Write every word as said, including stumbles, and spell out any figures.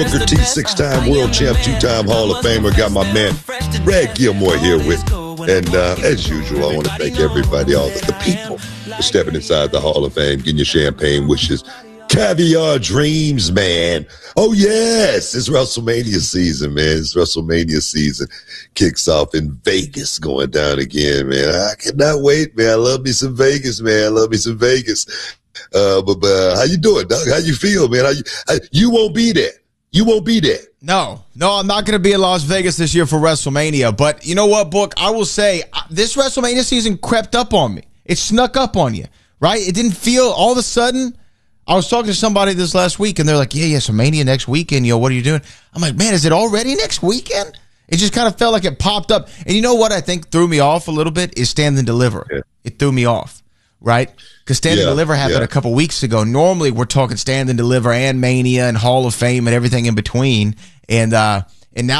Booker T, six-time world champ, two-time Hall of Famer. Got my man Brad Gilmore here with me. And uh, as usual, I want to thank everybody, all the, the people, for stepping inside the Hall of Fame, getting your champagne wishes, caviar dreams, man. Oh, yes, it's WrestleMania season, man. It's WrestleMania season. Kicks off in Vegas, going down again, man. I cannot wait, man. I love me some Vegas, man. I love me some Vegas. Uh, but uh, how you doing, Doug? How you feel, man? How you, how, you won't be there. You won't be there. No, no, I'm not going to be in Las Vegas this year for WrestleMania. But you know what, Book? I will say this WrestleMania season crept up on me. It snuck up on you, right? It didn't feel all of a sudden. I was talking to somebody this last week, and they're like, yeah, yeah, so Mania next weekend. You know, what are you doing? I'm like, man, is it already next weekend? It just kind of felt like it popped up. And you know what I think threw me off a little bit is Stand and Deliver. Yeah. It threw me off, right? Because Stand yeah, and Deliver happened yeah. a couple weeks ago. Normally, we're talking Stand and Deliver and Mania and Hall of Fame and everything in between. And uh,